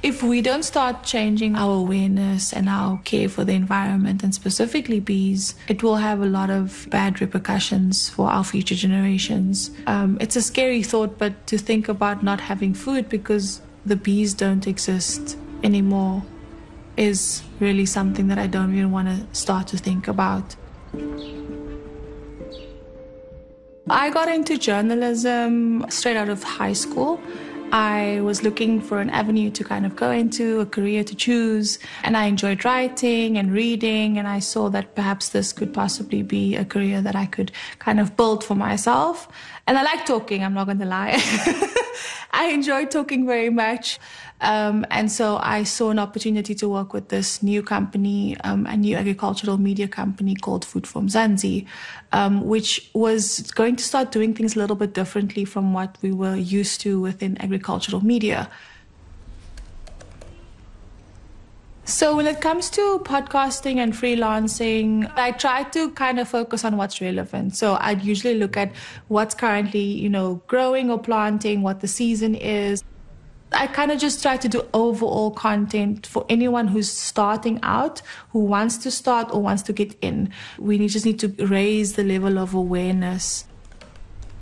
If we don't start changing our awareness and our care for the environment, and specifically bees, it will have a lot of bad repercussions for our future generations. It's a scary thought, but to think about not having food because the bees don't exist anymore is really something that I don't even want to start to think about. I got into journalism straight out of high school. I was looking for an avenue to kind of go into, a career to choose, and I enjoyed writing and reading, and I saw that perhaps this could possibly be a career that I could kind of build for myself. And I like talking, I'm not going to lie. I enjoy talking very much. And so I saw an opportunity to work with this new company, a new agricultural media company called Food for Mzansi, which was going to start doing things a little bit differently from what we were used to within agricultural media. So when it comes to podcasting and freelancing, I try to kind of focus on what's relevant. So I'd usually look at what's currently, growing or planting, what the season is. I kind of just try to do overall content for anyone who's starting out, who wants to start or wants to get in. We just need to raise the level of awareness